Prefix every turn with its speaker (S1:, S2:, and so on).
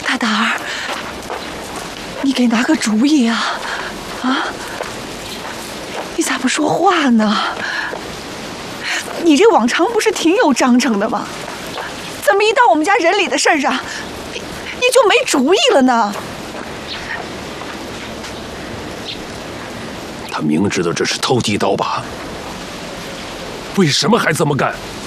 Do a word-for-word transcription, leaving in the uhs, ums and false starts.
S1: 大胆儿，你给拿个主意啊！啊，你咋不说话呢？你这往常不是挺有章程的吗？怎么一到我们家人里的事儿上，你你就没主意了呢？
S2: 他明知道这是偷鸡倒把，为什么还这么干？